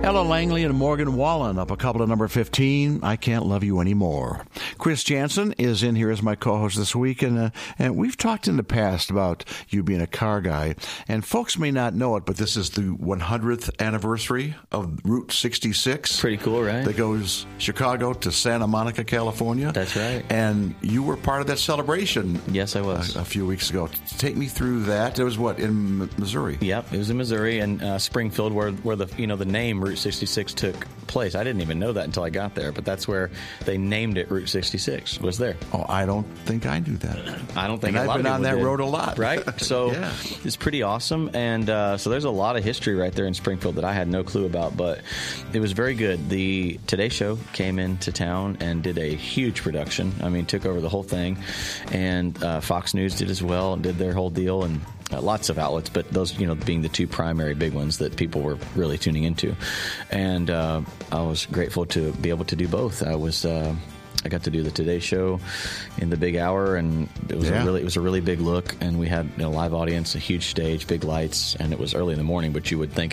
Ella Langley and Morgan Wallen up a couple of number 15, I Can't Love You Anymore. Chris Jansen is in here as my co-host this week, and we've talked in the past about you being a car guy, and folks may not know it, but this is the 100th anniversary of Route 66. Pretty cool, right? That goes Chicago to Santa Monica, California. That's right. And you were part of that celebration. Yes, I was. A few weeks ago. Take me through that. It was what, in Missouri? Yep, it was in Missouri and Springfield, where the name Route 66 took place. I didn't even know that until I got there, but that's where they named it. Route 66 was there. Oh, I don't think I knew that. I don't think and a lot I've been of on that did. road a lot, right? So yeah. It's pretty awesome, and so there's a lot of history right there in Springfield that I had no clue about, but it was very good. The Today Show came into town and did a huge production. I mean, took over the whole thing, and Fox News did as well and did their whole deal, and lots of outlets, but those, being the two primary big ones that people were really tuning into. And I was grateful to be able to do both. I got to do the Today Show in the big hour, and it was a really big look. And we had a live audience, a huge stage, big lights, and it was early in the morning. But you would think